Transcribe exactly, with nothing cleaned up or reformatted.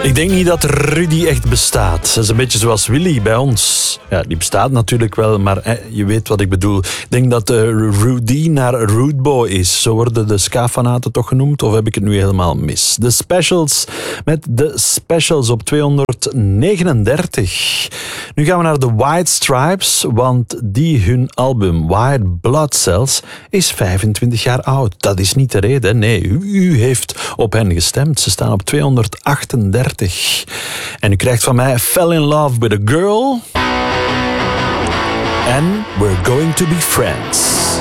Ik denk niet dat Rudy echt bestaat. Dat is een beetje zoals Willy bij ons. Ja, die bestaat natuurlijk wel, maar eh, je weet wat ik bedoel. Ik denk dat uh, Rudy naar Rude Boy is. Zo worden de ska-fanaten toch genoemd, of heb ik het nu helemaal mis? De Specials met de Specials op tweehonderdnegenendertig. Nu gaan we naar de White Stripes, want die hun album White Blood Cells is vijfentwintig jaar oud. Dat is niet de reden, nee. U, u heeft op hen gestemd. Ze staan op tweehonderdachtendertig. En u krijgt van mij Fell in Love with a Girl en We're Going to Be Friends.